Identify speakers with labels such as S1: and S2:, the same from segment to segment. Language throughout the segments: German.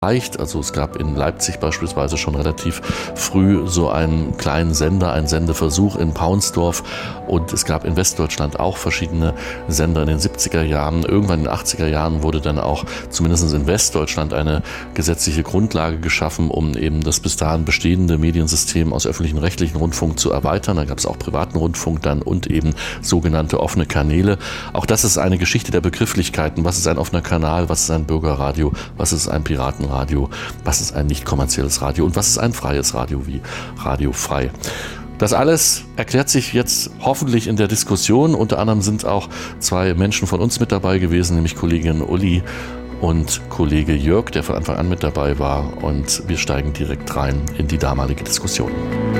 S1: Also es gab in Leipzig beispielsweise schon relativ früh so einen kleinen Sender, einen Sendeversuch in Paunsdorf, und es gab in Westdeutschland auch verschiedene Sender in den 70er Jahren. Irgendwann in den 80er Jahren wurde dann auch zumindest in Westdeutschland eine gesetzliche Grundlage geschaffen, um eben das bis dahin bestehende Mediensystem aus öffentlichen rechtlichen Rundfunk zu erweitern. Da gab es auch privaten Rundfunk dann und eben sogenannte offene Kanäle. Auch das ist eine Geschichte der Begrifflichkeiten. Was ist ein offener Kanal? Was ist ein Bürgerradio? Was ist ein Piratenradio? Was ist ein nicht kommerzielles Radio und was ist ein freies Radio wie Radio Frei? Das alles erklärt sich jetzt hoffentlich in der Diskussion. Unter anderem sind auch zwei Menschen von uns mit dabei gewesen, nämlich Kollegin Uli und Kollege Jörg, der von Anfang an mit dabei war. Und wir steigen direkt rein in die damalige Diskussion.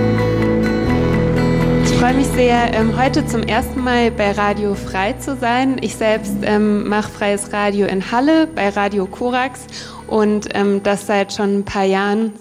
S2: Ich freue mich sehr, heute zum ersten Mal bei Radio Frei zu sein. Ich selbst mache freies Radio in Halle bei Radio Korax. Und das seit schon ein paar Jahren,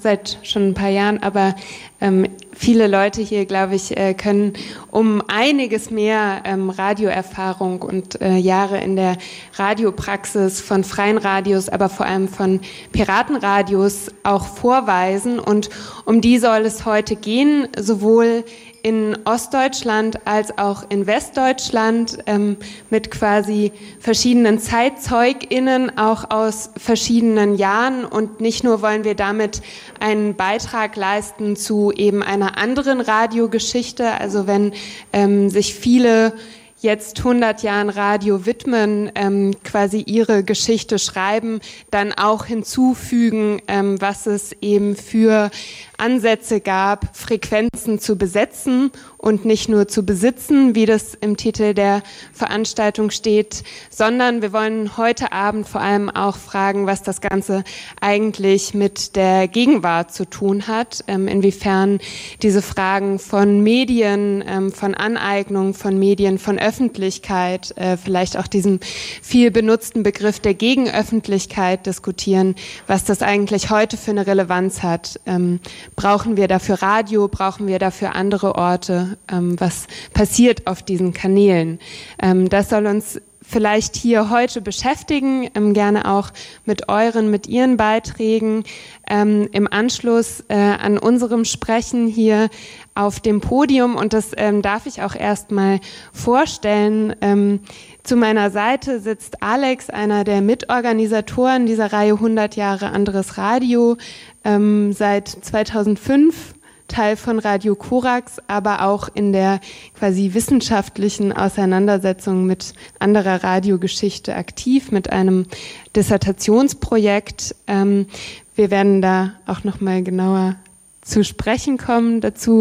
S2: aber viele Leute hier, glaube ich, können um einiges mehr Radioerfahrung und Jahre in der Radiopraxis von freien Radios, aber vor allem von Piratenradios auch vorweisen. Und um die soll es heute gehen, sowohl in Ostdeutschland als auch in Westdeutschland, mit quasi verschiedenen ZeitzeugInnen, auch aus verschiedenen Jahren. Und nicht nur wollen wir damit einen Beitrag leisten zu eben einer anderen Radiogeschichte, also wenn sich viele jetzt 100 Jahren Radio widmen, quasi ihre Geschichte schreiben, dann auch hinzufügen, was es eben für Ansätze gab, Frequenzen zu besetzen und nicht nur zu besitzen, wie das im Titel der Veranstaltung steht, sondern wir wollen heute Abend vor allem auch fragen, was das Ganze eigentlich mit der Gegenwart zu tun hat, inwiefern diese Fragen von Medien, von Aneignung von Medien, von Öffentlichkeit, vielleicht auch diesen viel benutzten Begriff der Gegenöffentlichkeit diskutieren, was das eigentlich heute für eine Relevanz hat. Brauchen wir dafür Radio? Brauchen wir dafür andere Orte? Was passiert auf diesen Kanälen? Das soll uns vielleicht hier heute beschäftigen, gerne auch mit Ihren Beiträgen. Im Anschluss an unserem Sprechen hier auf dem Podium, und das darf ich auch erstmal vorstellen. Zu meiner Seite sitzt Alex, einer der Mitorganisatoren dieser Reihe 100 Jahre anderes Radio, seit 2005 Teil von Radio Korax, aber auch in der quasi wissenschaftlichen Auseinandersetzung mit anderer Radiogeschichte aktiv, mit einem Dissertationsprojekt. Wir werden da auch nochmal genauer zu sprechen kommen dazu.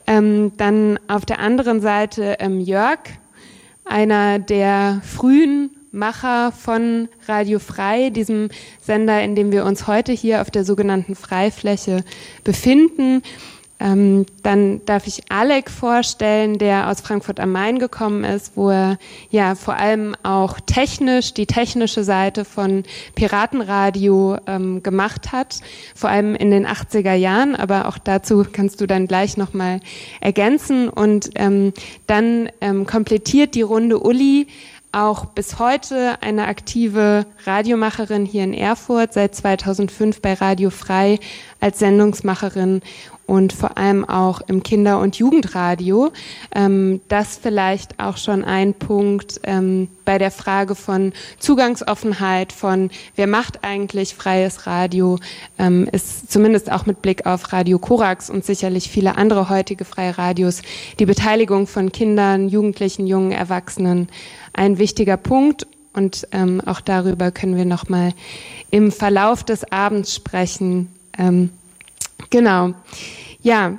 S2: Dann auf der anderen Seite Jörg, einer der frühen Macher von Radio Frei, diesem Sender, in dem wir uns heute hier auf der sogenannten Freifläche befinden. Dann darf ich Alec vorstellen, der aus Frankfurt am Main gekommen ist, wo er ja vor allem auch technisch die technische Seite von Piratenradio gemacht hat, vor allem in den 80er Jahren, aber auch dazu kannst du dann gleich nochmal ergänzen. Und dann komplettiert die Runde Uli, auch bis heute eine aktive Radiomacherin hier in Erfurt, seit 2005 bei Radio Frei als Sendungsmacherin und vor allem auch im Kinder- und Jugendradio. Das vielleicht auch schon ein Punkt bei der Frage von Zugangsoffenheit, von wer macht eigentlich freies Radio, ist zumindest auch mit Blick auf Radio Korax und sicherlich viele andere heutige freie Radios die Beteiligung von Kindern, Jugendlichen, jungen Erwachsenen ein wichtiger Punkt. Und auch darüber können wir nochmal im Verlauf des Abends sprechen. Genau. Ja,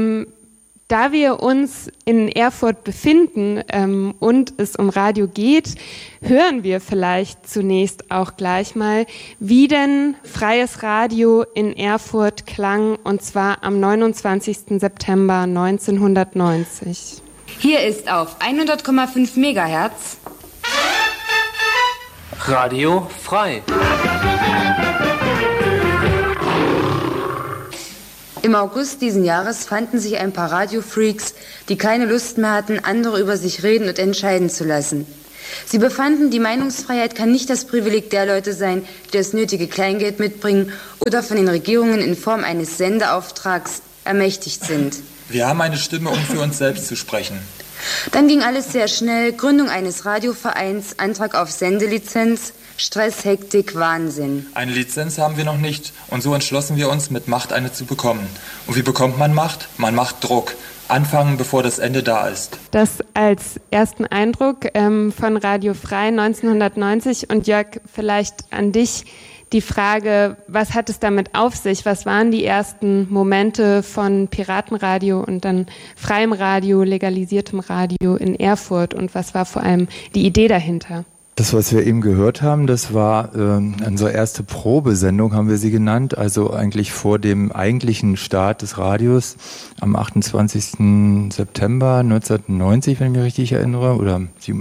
S2: da wir uns in Erfurt befinden und es um Radio geht, hören wir vielleicht zunächst auch gleich mal, wie denn freies Radio in Erfurt klang, und zwar am 29. September 1990.
S3: Hier ist auf 100,5 Megahertz
S4: Radio Frei.
S3: Im August diesen Jahres fanden sich ein paar Radiofreaks, die keine Lust mehr hatten, andere über sich reden und entscheiden zu lassen. Sie befanden, die Meinungsfreiheit kann nicht das Privileg der Leute sein, die das nötige Kleingeld mitbringen oder von den Regierungen in Form eines Sendeauftrags ermächtigt sind.
S4: Wir haben eine Stimme, um für uns selbst zu sprechen.
S3: Dann ging alles sehr schnell. Gründung eines Radiovereins, Antrag auf Sendelizenz, Stress, Hektik, Wahnsinn.
S4: Eine Lizenz haben wir noch nicht und so entschlossen wir uns, mit Macht eine zu bekommen. Und wie bekommt man Macht? Man macht Druck. Anfangen, bevor das Ende da ist.
S2: Das als ersten Eindruck von Radio Frei 1990. Und Jörg, vielleicht an dich die Frage, was hat es damit auf sich? Was waren die ersten Momente von Piratenradio und dann freiem Radio, legalisiertem Radio in Erfurt? Und was war vor allem die Idee dahinter?
S5: Das, was wir eben gehört haben, das war unsere erste Probesendung, haben wir sie genannt, also eigentlich vor dem eigentlichen Start des Radios am 28. September 1990, wenn ich mich richtig erinnere, oder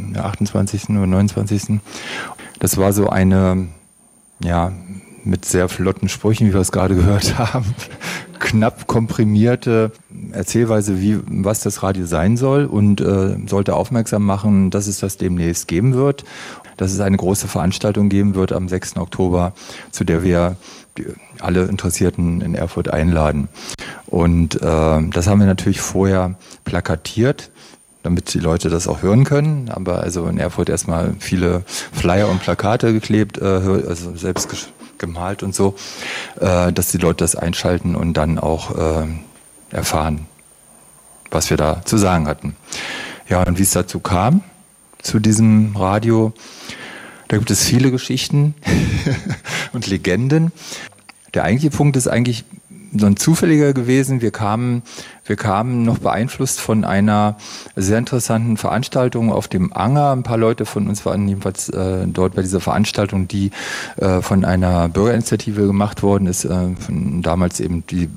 S5: 28. oder 29. Das war so eine, ja, mit sehr flotten Sprüchen, wie wir es gerade gehört haben, knapp komprimierte Erzählweise, was das Radio sein soll und sollte aufmerksam machen, dass es das demnächst geben wird, dass es eine große Veranstaltung geben wird am 6. Oktober, zu der wir alle Interessierten in Erfurt einladen. Und das haben wir natürlich vorher plakatiert, damit die Leute das auch hören können. Aber also in Erfurt erstmal viele Flyer und Plakate geklebt, also selbst gemalt und so, dass die Leute das einschalten und dann auch erfahren, was wir da zu sagen hatten. Ja, und wie es dazu kam, zu diesem Radio, da gibt es viele Geschichten und Legenden. Der eigentliche Punkt ist eigentlich so ein zufälliger gewesen. Wir kamen noch beeinflusst von einer sehr interessanten Veranstaltung auf dem Anger. Ein paar Leute von uns waren jedenfalls dort bei dieser Veranstaltung, die von einer Bürgerinitiative gemacht worden ist. Von damals eben die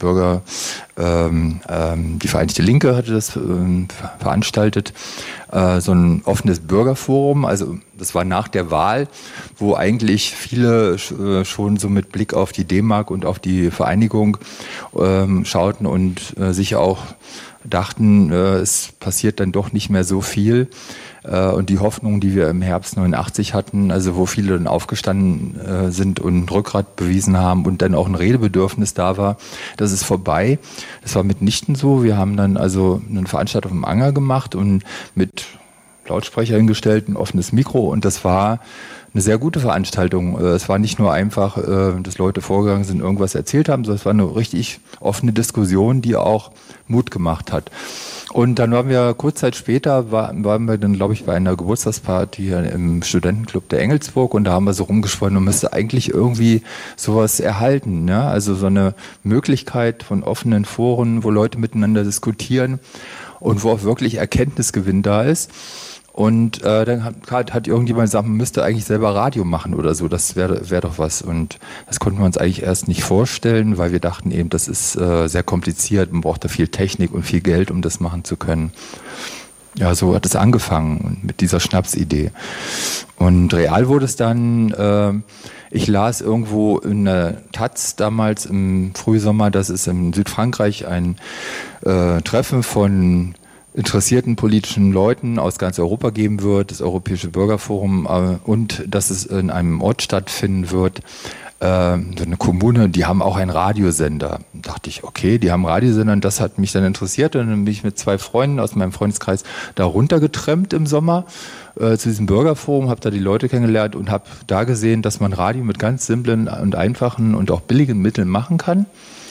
S5: die Vereinigte Linke hatte das veranstaltet. So ein offenes Bürgerforum, also das war nach der Wahl, wo eigentlich viele schon so mit Blick auf die D-Mark und auf die Vereinigung schauten und sich auch dachten, es passiert dann doch nicht mehr so viel. Und die Hoffnung, die wir im Herbst 89 hatten, also wo viele dann aufgestanden sind und Rückgrat bewiesen haben und dann auch ein Redebedürfnis da war, das ist vorbei. Das war mitnichten so. Wir haben dann also eine Veranstaltung im Anger gemacht und mit Lautsprecher hingestellt, ein offenes Mikro, und das war eine sehr gute Veranstaltung. Es war nicht nur einfach, dass Leute vorgegangen sind, irgendwas erzählt haben, sondern es war eine richtig offene Diskussion, die auch Mut gemacht hat. Und dann waren wir kurz Zeit später, waren wir dann, glaube ich, bei einer Geburtstagsparty hier im Studentenclub der Engelsburg, und da haben wir so rumgesprochen, man müsste eigentlich irgendwie sowas erhalten, ja? Also so eine Möglichkeit von offenen Foren, wo Leute miteinander diskutieren und wo auch wirklich Erkenntnisgewinn da ist. Und dann hat irgendjemand gesagt, man müsste eigentlich selber Radio machen oder so, das wäre doch was. Und das konnten wir uns eigentlich erst nicht vorstellen, weil wir dachten eben, das ist sehr kompliziert, man braucht da viel Technik und viel Geld, um das machen zu können. Ja, so hat es angefangen mit dieser Schnapsidee. Und real wurde es dann, ich las irgendwo in der Taz damals im Frühsommer, dass es in Südfrankreich ein Treffen von interessierten politischen Leuten aus ganz Europa geben wird, das Europäische Bürgerforum, und dass es in einem Ort stattfinden wird, so eine Kommune, die haben auch einen Radiosender. Da dachte ich, okay, die haben einen Radiosender, und das hat mich dann interessiert, und dann bin ich mit 2 Freunden aus meinem Freundeskreis da runtergetrennt im Sommer zu diesem Bürgerforum, habe da die Leute kennengelernt und habe da gesehen, dass man Radio mit ganz simplen und einfachen und auch billigen Mitteln machen kann,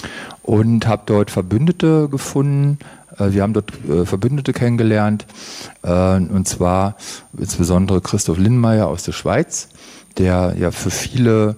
S5: und habe dort Verbündete gefunden. Wir haben dort Verbündete kennengelernt, und zwar insbesondere Christoph Lindmeier aus der Schweiz, der ja für viele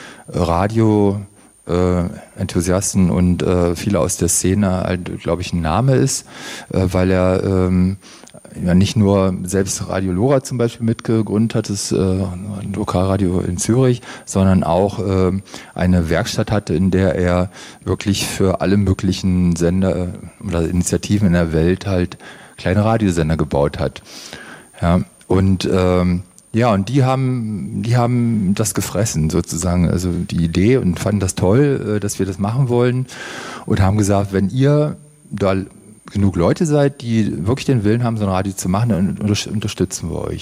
S5: Radio-Enthusiasten und viele aus der Szene, glaube ich, ein Name ist, weil er ja nicht nur selbst Radio Lora zum Beispiel mitgegründet hat, das Lokalradio in Zürich, sondern auch eine Werkstatt hatte, in der er wirklich für alle möglichen Sender oder Initiativen in der Welt halt kleine Radiosender gebaut hat. Ja, und und die haben das gefressen sozusagen, also die Idee, und fanden das toll, dass wir das machen wollen, und haben gesagt, wenn ihr da genug Leute seid, die wirklich den Willen haben, so ein Radio zu machen, dann unterstützen wir euch.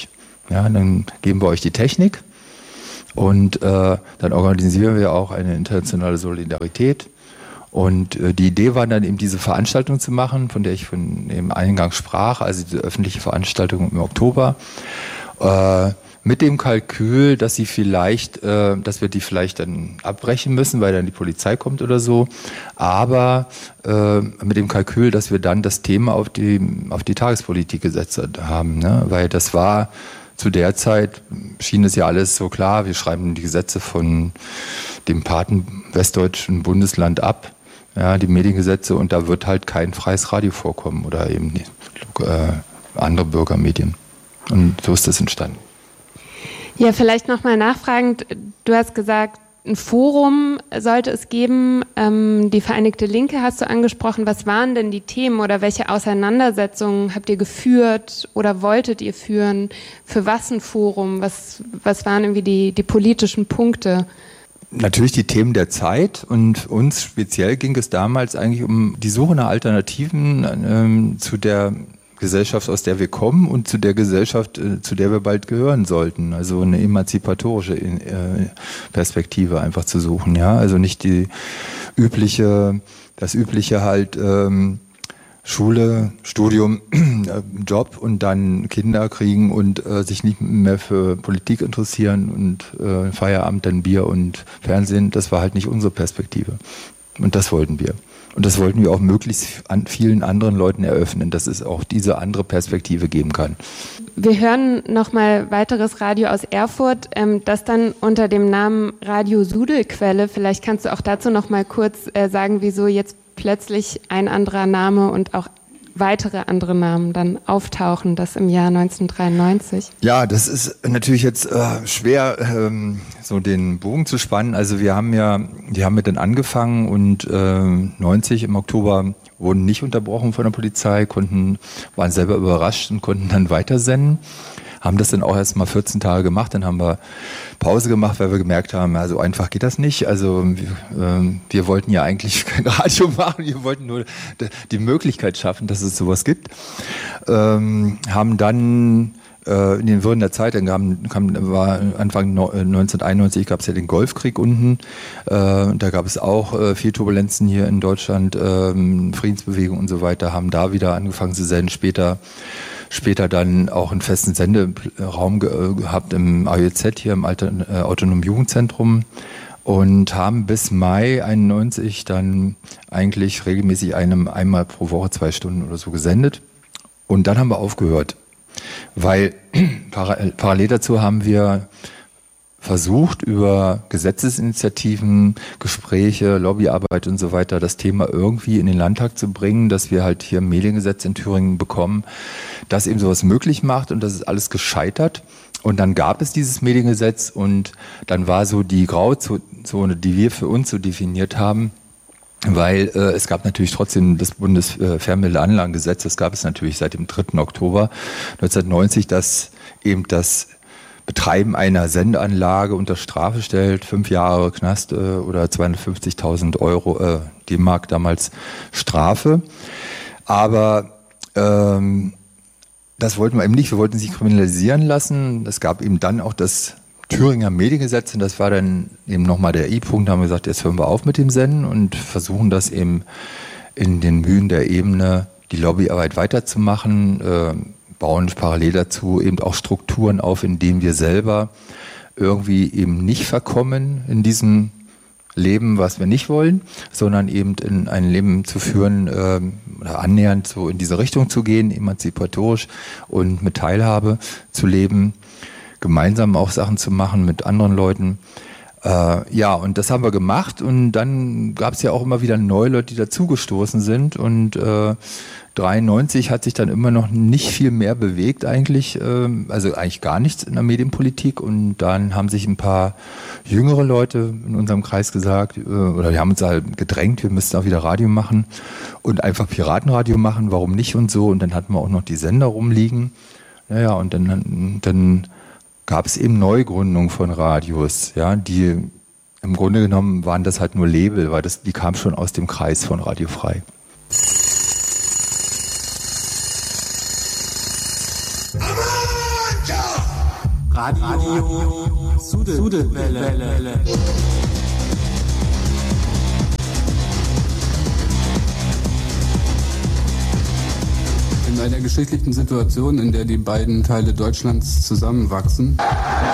S5: Ja, dann geben wir euch die Technik und dann organisieren wir auch eine internationale Solidarität. Und die Idee war dann eben diese Veranstaltung zu machen, von der ich von dem Eingang sprach, also diese öffentliche Veranstaltung im Oktober, mit dem Kalkül, dass wir die vielleicht dann abbrechen müssen, weil dann die Polizei kommt oder so, aber mit dem Kalkül, dass wir dann das Thema auf die Tagespolitik gesetzt haben, ne? Weil das war zu der Zeit, schien es ja alles so klar, wir schreiben die Gesetze von dem Paten westdeutschen Bundesland ab, ja, die Mediengesetze, und da wird halt kein freies Radio vorkommen oder eben andere Bürgermedien. Und so ist das entstanden.
S2: Ja, vielleicht nochmal nachfragend. Du hast gesagt, ein Forum sollte es geben. Die Vereinigte Linke hast du angesprochen. Was waren denn die Themen oder welche Auseinandersetzungen habt ihr geführt oder wolltet ihr führen? Für was ein Forum? Was waren irgendwie die politischen Punkte?
S5: Natürlich die Themen der Zeit, und uns speziell ging es damals eigentlich um die Suche nach Alternativen zu der Gesellschaft, aus der wir kommen, und zu der Gesellschaft, zu der wir bald gehören sollten. Also eine emanzipatorische Perspektive einfach zu suchen, ja. Also nicht das übliche halt Schule, Studium, Job und dann Kinder kriegen und sich nicht mehr für Politik interessieren und Feierabend dann Bier und Fernsehen. Das war halt nicht unsere Perspektive. Und das wollten wir. Und das wollten wir auch möglichst an vielen anderen Leuten eröffnen, dass es auch diese andere Perspektive geben kann.
S2: Wir hören nochmal weiteres Radio aus Erfurt, das dann unter dem Namen Radio Sudelquelle. Vielleicht kannst du auch dazu nochmal kurz sagen, wieso jetzt plötzlich ein anderer Name und auch weitere andere Namen dann auftauchen, das im Jahr 1993? Ja,
S5: das ist natürlich jetzt schwer, so den Bogen zu spannen. Also die haben mit dann angefangen und 90 im Oktober wurden nicht unterbrochen von der Polizei, waren selber überrascht und konnten dann weitersenden. Haben das dann auch erst mal 14 Tage gemacht, dann haben wir Pause gemacht, weil wir gemerkt haben, so einfach geht das nicht. Also wir wollten ja eigentlich kein Radio machen, wir wollten nur die Möglichkeit schaffen, dass es sowas gibt. Haben dann in den Würden der Zeit, dann war Anfang 1991 gab es ja den Golfkrieg unten. Da gab es auch viel Turbulenzen hier in Deutschland, Friedensbewegung und so weiter, haben da wieder angefangen zu senden, später dann auch einen festen Senderaum gehabt im AJZ hier im Autonomen Jugendzentrum und haben bis Mai 91 dann eigentlich regelmäßig einmal pro Woche 2 Stunden oder so gesendet. Und dann haben wir aufgehört, weil parallel dazu haben wir versucht, über Gesetzesinitiativen, Gespräche, Lobbyarbeit und so weiter das Thema irgendwie in den Landtag zu bringen, dass wir halt hier ein Mediengesetz in Thüringen bekommen, das eben sowas möglich macht, und das ist alles gescheitert. Und dann gab es dieses Mediengesetz und dann war so die Grauzone, die wir für uns so definiert haben, weil es gab natürlich trotzdem das Bundesfernmeldeanlagengesetz, das gab es natürlich seit dem 3. Oktober 1990, das eben das Betreiben einer Sendeanlage unter Strafe stellt, 5 Jahre Knast oder 250.000 Euro, D-Mark damals Strafe. Aber das wollten wir eben nicht, wir wollten sie kriminalisieren lassen. Es gab eben dann auch das Thüringer Mediengesetz, und das war dann eben nochmal der I-Punkt, da haben wir gesagt, jetzt hören wir auf mit dem Senden und versuchen das eben in den Mühen der Ebene, die Lobbyarbeit weiterzumachen, bauen parallel dazu eben auch Strukturen auf, in denen wir selber irgendwie eben nicht verkommen in diesem Leben, was wir nicht wollen, sondern eben in ein Leben zu führen oder annähernd so in diese Richtung zu gehen, emanzipatorisch und mit Teilhabe zu leben, gemeinsam auch Sachen zu machen mit anderen Leuten. Ja, und das haben wir gemacht, und dann gab es ja auch immer wieder neue Leute, die dazugestoßen sind, und 93 hat sich dann immer noch nicht viel mehr bewegt eigentlich, also eigentlich gar nichts in der Medienpolitik, und dann haben sich ein paar jüngere Leute in unserem Kreis gesagt, oder wir haben uns halt gedrängt, wir müssten auch wieder Radio machen und einfach Piratenradio machen, warum nicht und so, und dann hatten wir auch noch die Sender rumliegen, naja, und dann gab es eben Neugründungen von Radios, ja, die im Grunde genommen waren das halt nur Label, weil die kam schon aus dem Kreis von Radio Frei.
S6: Radio Sudewelle.
S7: In einer geschichtlichen Situation, in der die beiden Teile Deutschlands zusammenwachsen,